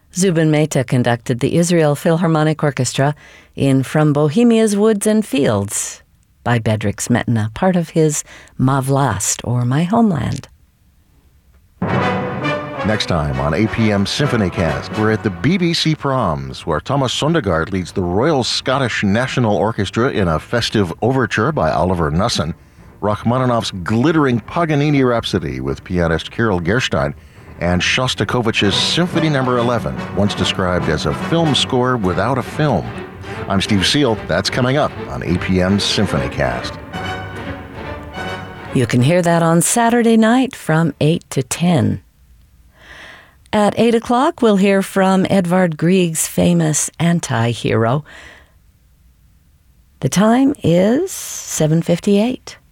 Zubin Mehta conducted the Israel Philharmonic Orchestra in From Bohemia's Woods and Fields by Bedřich Smetana, part of his Ma Vlast, or My Homeland. Next time on APM Symphonycast, we're at the BBC Proms, where Thomas Sondergaard leads the Royal Scottish National Orchestra in a festive overture by Oliver Knussen, Rachmaninoff's glittering Paganini Rhapsody with pianist Kirill Gerstein, and Shostakovich's Symphony No. 11, once described as a film score without a film. I'm Steve Seal. That's coming up on APM Symphonycast. You can hear that on Saturday night from 8 to 10. At 8 o'clock, we'll hear from Edvard Grieg's famous Anti-Hero. The time is 7:58.